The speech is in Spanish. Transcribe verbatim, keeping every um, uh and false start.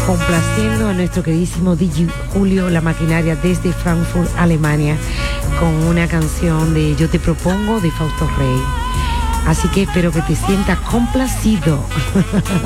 complaciendo a nuestro queridísimo D J Julio La Maquinaria desde Frankfurt, Alemania, con una canción de Yo te propongo de Fausto Rey. Así que espero que te sientas complacido.